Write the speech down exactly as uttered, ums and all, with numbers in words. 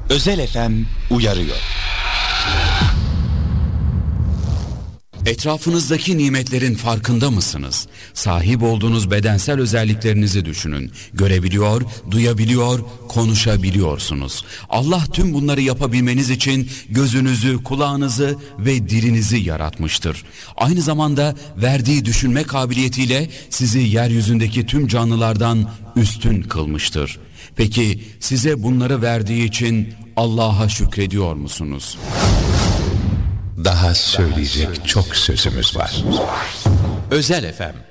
Özel F M uyarıyor. Etrafınızdaki nimetlerin farkında mısınız? Sahip olduğunuz bedensel özelliklerinizi düşünün. Görebiliyor, duyabiliyor, konuşabiliyorsunuz. Allah tüm bunları yapabilmeniz için gözünüzü, kulağınızı ve dilinizi yaratmıştır. Aynı zamanda verdiği düşünme kabiliyetiyle sizi yeryüzündeki tüm canlılardan üstün kılmıştır. Peki size bunları verdiği için Allah'a şükrediyor musunuz? Daha söyleyecek çok sözümüz var. Özel F M